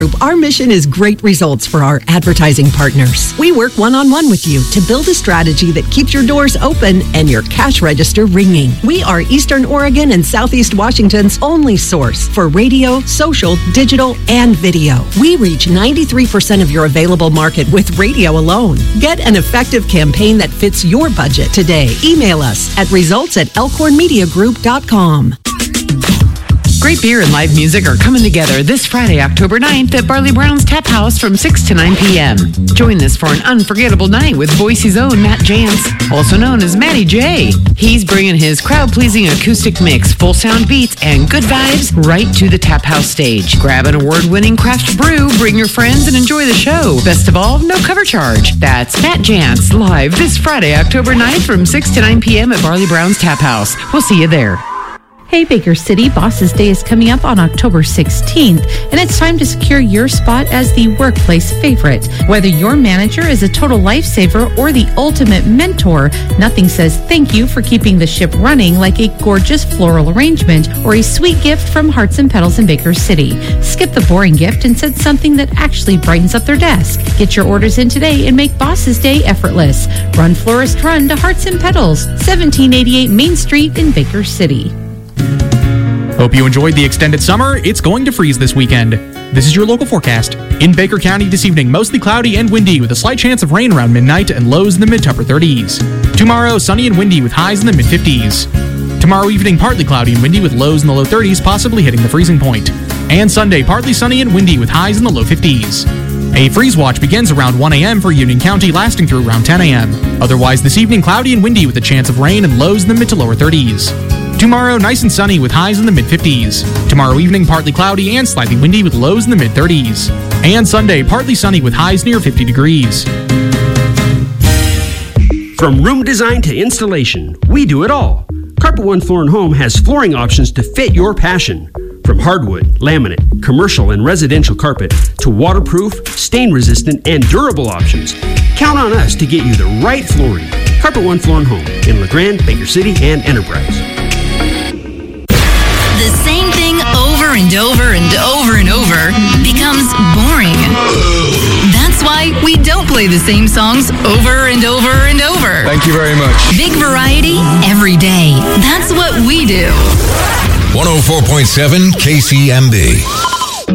Our mission is great results for our advertising partners. We work one-on-one with you to build a strategy that keeps your doors open and your cash register ringing. We are Eastern Oregon and Southeast Washington's only source for radio, social, digital, and video. We reach 93% of your available market with radio alone. Get an effective campaign that fits your budget today. Email us at results@elkhornmediagroup.com. Great beer and live music are coming together this Friday, October 9th at Barley Brown's Tap House from 6 to 9 p.m. Join us for an unforgettable night with Boise's own Matt Jantz, also known as Matty J. He's bringing his crowd-pleasing acoustic mix, full sound beats, and good vibes right to the Tap House stage. Grab an award-winning craft brew, bring your friends, and enjoy the show. Best of all, no cover charge. That's Matt Jantz live this Friday, October 9th from 6 to 9 p.m. at Barley Brown's Tap House. We'll see you there. Hey Baker City, Bosses Day is coming up on October 16th, and it's time to secure your spot as the workplace favorite. Whether your manager is a total lifesaver or the ultimate mentor, nothing says thank you for keeping the ship running like a gorgeous floral arrangement or a sweet gift from Hearts and Petals in Baker City. Skip the boring gift and send something that actually brightens up their desk. Get your orders in today and make Bosses Day effortless. Run Florist Run to Hearts and Petals, 1788 Main Street in Baker City. Hope you enjoyed the extended summer. It's going to freeze this weekend. This is your local forecast. In Baker County this evening, mostly cloudy and windy with a slight chance of rain around midnight and lows in the mid to upper 30s. Tomorrow, sunny and windy with highs in the mid 50s. Tomorrow evening, partly cloudy and windy with lows in the low 30s, possibly hitting the freezing point. And Sunday, partly sunny and windy with highs in the low 50s. A freeze watch begins around 1 a.m. for Union County, lasting through around 10 a.m. Otherwise, this evening, cloudy and windy with a chance of rain and lows in the mid to lower 30s. Tomorrow, nice and sunny with highs in the mid-50s. Tomorrow evening, partly cloudy and slightly windy with lows in the mid-30s. And Sunday, partly sunny with highs near 50 degrees. From room design to installation, we do it all. Carpet One Floor & Home has flooring options to fit your passion. From hardwood, laminate, commercial, and residential carpet to waterproof, stain-resistant, and durable options. Count on us to get you the right flooring. Carpet One Floor & Home in LeGrand, Baker City, and Enterprise. The same thing over and over and over and over becomes boring. That's why we don't play the same songs over and over and over. Thank you very much. Big variety every day. That's what we do. 104.7 KCMB.